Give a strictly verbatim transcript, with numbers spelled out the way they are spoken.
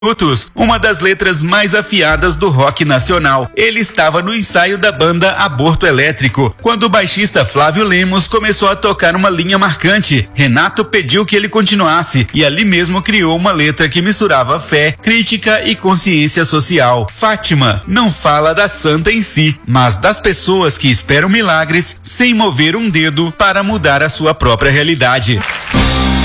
Minutos, uma das letras mais afiadas do rock nacional. Ele estava no ensaio da banda Aborto Elétrico, quando o baixista Flávio Lemos começou a tocar uma linha marcante. Renato pediu que ele continuasse e ali mesmo criou uma letra que misturava fé, crítica e consciência social. Fátima não fala da santa em si, mas das pessoas que esperam milagres sem mover um dedo para mudar a sua própria realidade.